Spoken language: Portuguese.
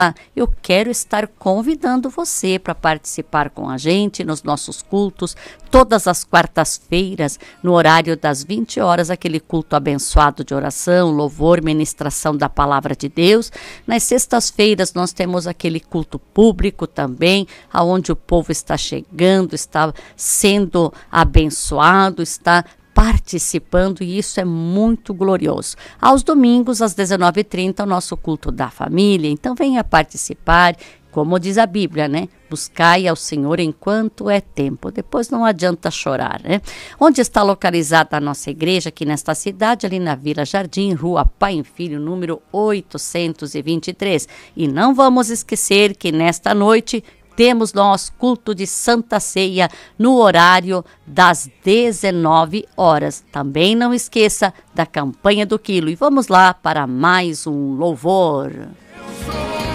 eu quero estar convidando você para participar com a gente nos nossos cultos, todas as quartas-feiras, no horário das 20 horas, aquele culto abençoado de oração, louvor, ministração da palavra de Deus. Nas sextas-feiras nós temos aquele culto público também, aonde o povo está chegando, está sendo abençoado, está participando, e isso é muito glorioso. Aos domingos, às 19h30, o nosso culto da família. Então venha participar, como diz a Bíblia, né? Buscai ao Senhor enquanto é tempo. Depois não adianta chorar, né? Onde está localizada a nossa igreja? Aqui nesta cidade, ali na Vila Jardim, Rua Pai e Filho, número 823. E não vamos esquecer que nesta noite temos nosso culto de Santa Ceia no horário das 19 horas. Também não esqueça da campanha do quilo. E vamos lá para mais um louvor.